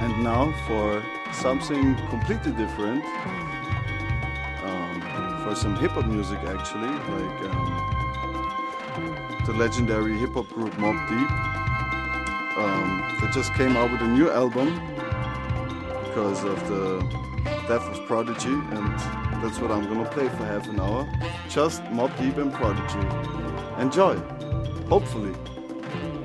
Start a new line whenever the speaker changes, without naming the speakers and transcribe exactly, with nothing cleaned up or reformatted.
And now for something completely different, um, for some hip-hop music actually, like um, the legendary hip-hop group Mobb Deep. Um, they just came out with a new album because of the death of Prodigy, and that's what I'm gonna play for half an hour. Just Mobb Deep and Prodigy. Enjoy, hopefully.